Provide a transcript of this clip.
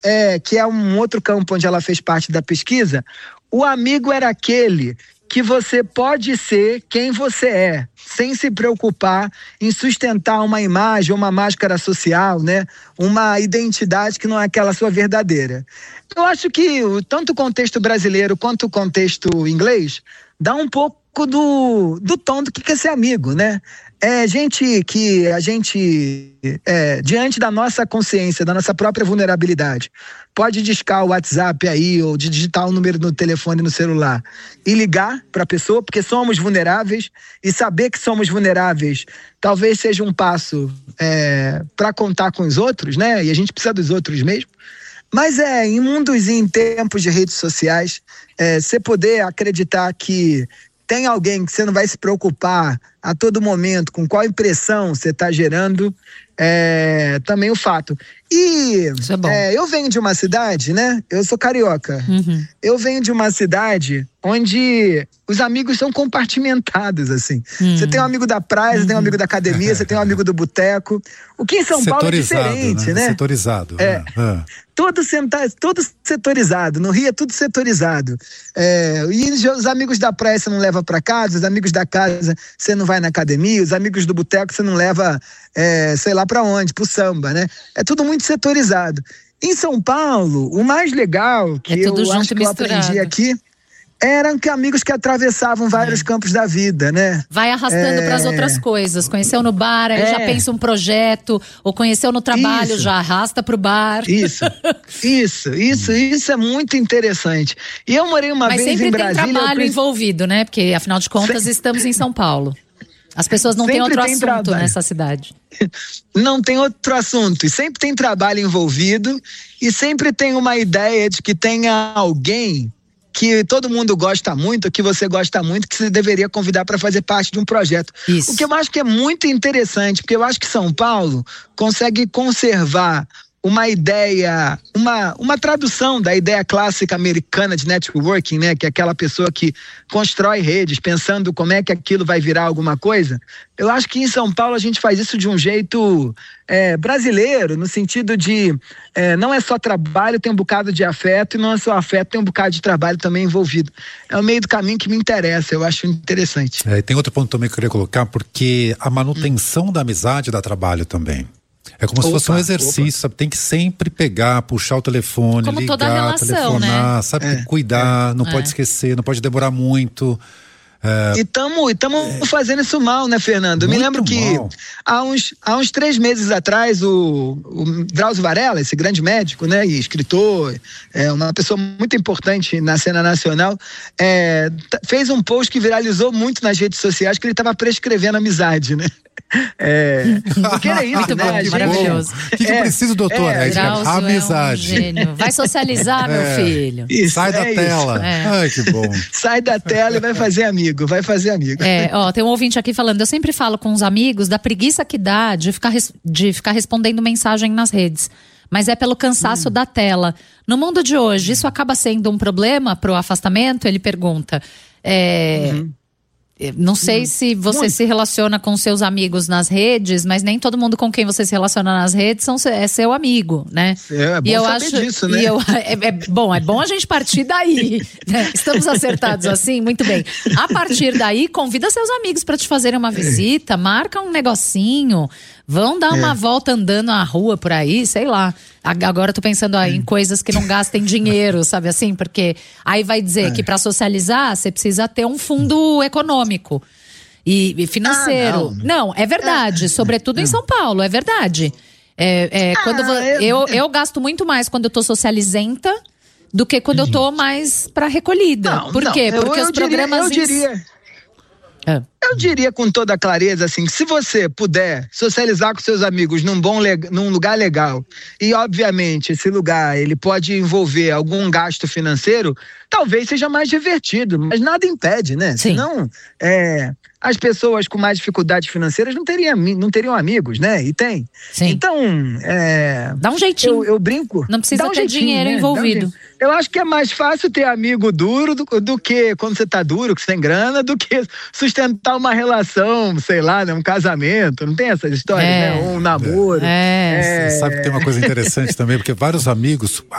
que é um outro campo onde ela fez parte da pesquisa, o amigo era aquele que você pode ser quem você é, sem se preocupar em sustentar uma imagem, uma máscara social, né? Uma identidade que não é aquela sua verdadeira. Eu acho que tanto o contexto brasileiro quanto o contexto inglês dá um pouco do tom do que é ser amigo, né? É gente que a gente, diante da nossa consciência, da nossa própria vulnerabilidade, pode discar o WhatsApp aí, ou digitar o número no telefone, no celular, e ligar para a pessoa, porque somos vulneráveis, e saber que somos vulneráveis talvez seja um passo para contar com os outros, né? E a gente precisa dos outros mesmo. Mas em mundos e em tempos de redes sociais, você poder acreditar que tem alguém que você não vai se preocupar a todo momento com qual impressão você está gerando, também o fato. E isso é bom. Eu venho de uma cidade, né? Eu sou carioca. Uhum. Eu venho de uma cidade onde os amigos são compartimentados, assim. Você tem um amigo da praia, você tem um amigo da academia, você tem um amigo do boteco. O que em São Paulo é diferente, né? Setorizado. Todo setorizado. No Rio é tudo setorizado. E os amigos da praia você não leva para casa, os amigos da casa você não vai na academia, os amigos do boteco você não leva, sei lá para onde, pro samba, né? É tudo muito setorizado. Em São Paulo, o mais legal que eu acho que eu aprendi aqui eram amigos que atravessavam vários campos da vida, né? Vai arrastando para as outras coisas. Conheceu no bar, aí já pensa um projeto, ou conheceu no trabalho, já arrasta pro bar. Isso é muito interessante. E eu morei uma vez em Brasília. Mas sempre tem trabalho envolvido, né? Porque, afinal de contas, estamos em São Paulo. As pessoas não têm outro assunto nessa cidade. Não tem outro assunto. E sempre tem trabalho envolvido, e sempre tem uma ideia de que tenha alguém que todo mundo gosta muito, que você gosta muito, que você deveria convidar para fazer parte de um projeto. Isso. O que eu acho que é muito interessante, porque eu acho que São Paulo consegue conservar uma ideia, uma tradução da ideia clássica americana de networking, né? Que é aquela pessoa que constrói redes pensando como é que aquilo vai virar alguma coisa. Eu acho que em São Paulo a gente faz isso de um jeito brasileiro, no sentido de não é só trabalho, tem um bocado de afeto, e não é só afeto, tem um bocado de trabalho também envolvido. É o meio do caminho que me interessa, eu acho interessante. E tem outro ponto também que eu queria colocar, porque a manutenção da amizade dá trabalho também. É como se fosse um exercício, sabe? Tem que sempre pegar, puxar o telefone, como ligar, toda relação, telefonar, né? sabe? Cuidar, não pode esquecer, não pode demorar muito. E estamos fazendo isso mal, né, Fernando? Eu me lembro que há uns 3 meses atrás, o Drauzio Varela, esse grande médico, né, e escritor, uma pessoa muito importante na cena nacional, fez um post que viralizou muito nas redes sociais, que ele estava prescrevendo amizade, né? Porque era isso, muito né? bom, maravilhoso. O que preciso, doutor? Amizade. É um gênio. Vai socializar, meu filho. Isso, sai da tela. Ai, que bom. Sai da tela e vai fazer amigo. Tem um ouvinte aqui falando, eu sempre falo com os amigos da preguiça que dá de ficar respondendo mensagem nas redes. Mas é pelo cansaço da tela. No mundo de hoje, isso acaba sendo um problema pro afastamento? Ele pergunta. Não sei se você se relaciona com seus amigos nas redes, mas nem todo mundo com quem você se relaciona nas redes é seu amigo, né? É bom saber disso, né? É bom a gente partir daí, né? Estamos acertados assim? Muito bem. A partir daí, convida seus amigos para te fazerem uma visita, marca um negocinho, vão dar uma volta andando na rua por aí, sei lá. Agora eu tô pensando em coisas que não gastem dinheiro, sabe assim? Porque aí vai dizer que para socializar você precisa ter um fundo econômico e financeiro. Não, é verdade. Sobretudo em São Paulo, é verdade. Eu gasto muito mais quando eu tô socializenta do que quando eu tô mais pra recolhida. Por quê? Porque os programas... Eu diria com toda clareza assim, que se você puder socializar com seus amigos num lugar legal, e obviamente esse lugar ele pode envolver algum gasto financeiro, talvez seja mais divertido, mas nada impede, né? Sim. Senão, as pessoas com mais dificuldades financeiras não teriam amigos, né? E tem. Sim. Então, dá um jeitinho. Eu brinco. Não precisa ter dinheiro envolvido. Eu acho que é mais fácil ter amigo duro do que quando você tá duro, que você tem grana, do que sustentar começar uma relação, sei lá, né, um casamento, não tem essas histórias, né? Um namoro. Sabe que tem uma coisa interessante também, porque vários amigos